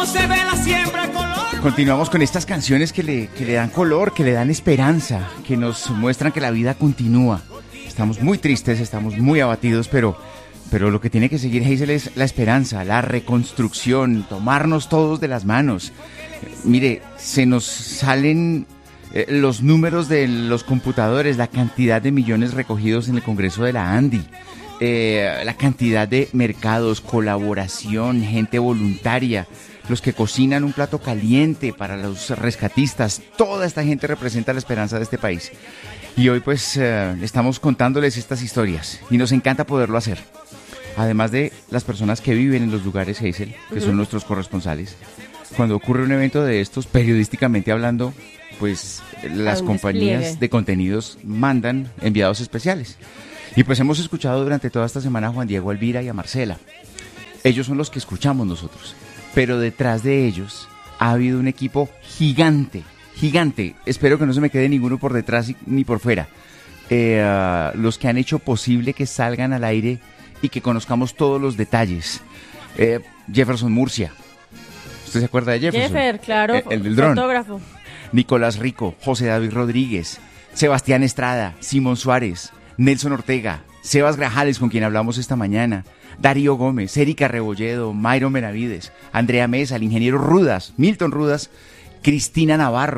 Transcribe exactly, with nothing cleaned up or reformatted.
Se ve la siembra color. Continuamos con estas canciones que le, que le dan color, que le dan esperanza, que nos muestran que la vida continúa. Estamos muy tristes, estamos muy abatidos, pero, pero lo que tiene que seguir, Hazel, es la esperanza, la reconstrucción, tomarnos todos de las manos. Mire, se nos salen eh, los números de los computadores, la cantidad de millones recogidos en el Congreso de la ANDI. Eh, la cantidad de mercados, colaboración, gente voluntaria, los que cocinan un plato caliente para los rescatistas, toda esta gente representa la esperanza de este país. Y hoy pues eh, estamos contándoles estas historias y nos encanta poderlo hacer. Además de las personas que viven en los lugares, Hazel, que uh-huh. son nuestros corresponsales. Cuando ocurre un evento de estos, periodísticamente hablando, pues las compañías despliegue de contenidos mandan enviados especiales. Y pues hemos escuchado durante toda esta semana a Juan Diego, a Elvira y a Marcela. Ellos son los que escuchamos nosotros. Pero detrás de ellos ha habido un equipo gigante, gigante. Espero que no se me quede ninguno por detrás ni por fuera. Eh, uh, los que han hecho posible que salgan al aire y que conozcamos todos los detalles. Eh, Jefferson Murcia. ¿Usted se acuerda de Jefferson? Jeffer, claro, el, el del dron. Fotógrafo. Nicolás Rico, José David Rodríguez, Sebastián Estrada, Simón Suárez, Nelson Ortega, Sebas Grajales, con quien hablamos esta mañana, Darío Gómez, Erika Rebolledo, Mayron Benavides, Andrea Mesa, el ingeniero Rudas, Milton Rudas, Cristina Navarro.